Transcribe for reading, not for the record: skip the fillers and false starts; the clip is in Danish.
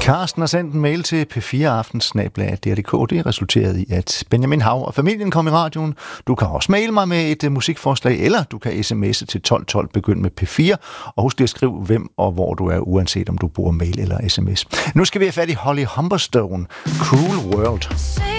Carsten har sendt en mail til p4aftens@dr.dk. Det resulterede i, at Benjamin Hav og familien kom i radioen. Du kan også maile mig med et musikforslag, eller du kan sms'e til 1212, begynd med P4, og husk lige at skrive, hvem og hvor du er, uanset om du bruger mail eller sms. Nu skal vi have fat i Holly Humberstone, Cruel World.